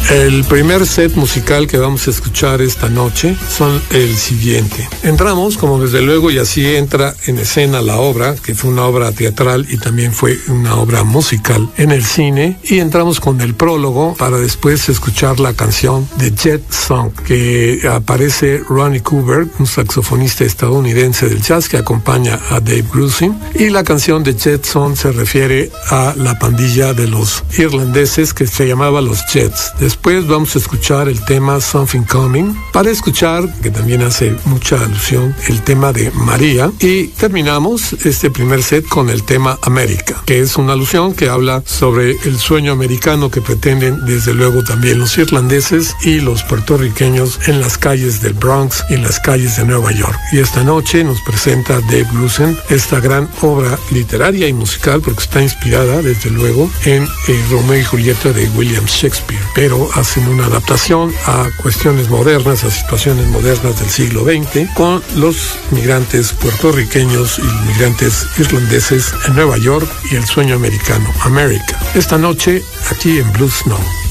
El primer set musical que vamos a escuchar esta noche son el siguiente. Entramos, como desde luego, y así entra en escena la obra, que fue una obra teatral y también fue una obra musical en el cine, y entramos con el prólogo para después escuchar la canción de Jet Song, que aparece Ronnie Cooper, un saxofonista estadounidense del jazz que acompaña a Dave Grusin, y la canción de Jet Song se refiere a la pandilla de los irlandeses que se llamaba los Jets. Después vamos a escuchar el tema Something Coming, para escuchar, que también hace mucha alusión, el tema de María, y terminamos este primer set con el tema América, que es una alusión que habla sobre el sueño americano que pretenden desde luego también los irlandeses y los puertorriqueños en las calles del Bronx y en las calles de Nueva York. Y esta noche nos presenta Dave Grusin esta gran obra literaria y musical, porque está inspirada desde luego en Romeo y Julieta de William Shakespeare, pero hacen una adaptación a cuestiones modernas, a situaciones modernas del siglo XX, con los migrantes puertorriqueños y migrantes irlandeses en Nueva York y el sueño americano, América. Esta noche aquí en Blue Snow.